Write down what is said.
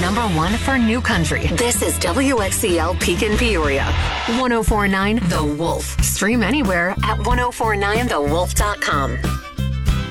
number one for new country. This is WXCL Pekin Peoria. 1049 The Wolf. Stream anywhere at 1049thewolf.com.